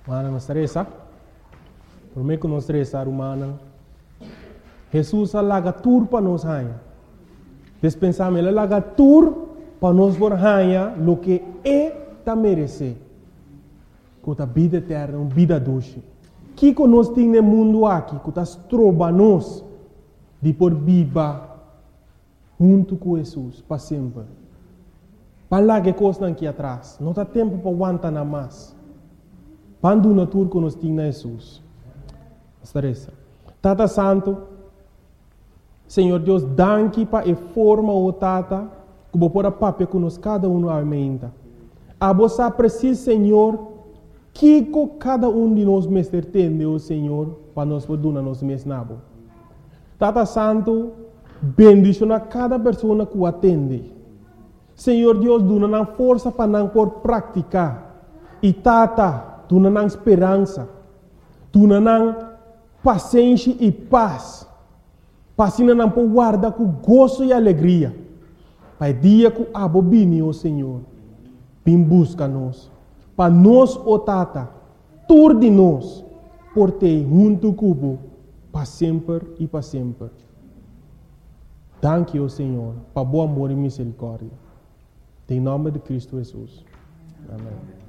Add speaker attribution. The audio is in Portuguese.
Speaker 1: Mana nos stressa. Por mim que nos stressa humana. Jesus alaga tur para nos hanha. Despensamos ele alaga tur para nos por hanha lo que ta merece. Com a vida eterna, uma vida doce. Que nós temos no mundo aqui, que nós trobamos de por viva junto com Jesus para sempre. Para lá que coisa aqui atrás, não há tempo para aguentar nada mais. Quando na tour que nós temos Jesus. Estressa. Tata Santo, Senhor Deus, danke para a forma o Tata, que vou pôr a papel que nós cada um aumenta. A você precisa, Senhor, que cada um de nós mestre tem, o Senhor, para nós poder nos mesnabo. Tata Santo, bendicionar cada pessoa que o atende. Senhor Deus, dona força para não por praticar. E Tata, dona esperança. Dona paciência e paz. Para não por guardar com gozo e alegria. Para o dia que abobine, o Senhor, vem busca nós. Para nós, o Tata, tudo de nós, por ter junto com para sempre e para sempre. Danke, o Senhor, para bom amor e misericórdia. Em nome de Cristo Jesus. Amém.